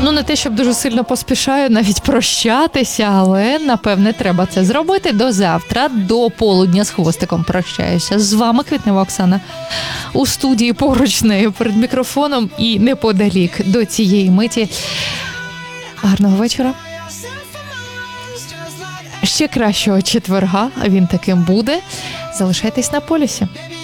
Ну, не те, щоб дуже сильно поспішаю навіть прощатися, але, напевне, треба це зробити. До завтра, до полудня з хвостиком прощаюся. З вами Квітнева Оксана. У студії поруч нею перед мікрофоном і неподалік до цієї миті. Гарного вечора. Ще кращого четверга, він таким буде. Залишайтесь на полюсі.